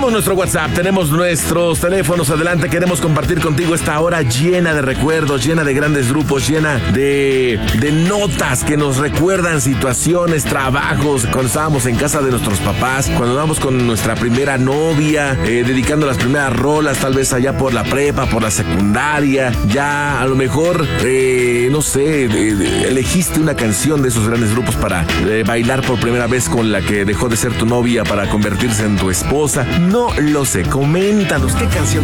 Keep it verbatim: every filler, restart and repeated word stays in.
Tenemos nuestro WhatsApp, tenemos nuestros teléfonos. Adelante, queremos compartir contigo esta hora llena de recuerdos, llena de grandes grupos, llena de, de notas que nos recuerdan situaciones, trabajos, cuando estábamos en casa de nuestros papás, cuando andábamos con nuestra primera novia, eh, dedicando las primeras rolas, tal vez allá por la prepa, por la secundaria. Ya a lo mejor, eh, no sé, eh, elegiste una canción de esos grandes grupos para eh, bailar por primera vez con la que dejó de ser tu novia para convertirse en tu esposa. No lo sé, coméntanos qué canción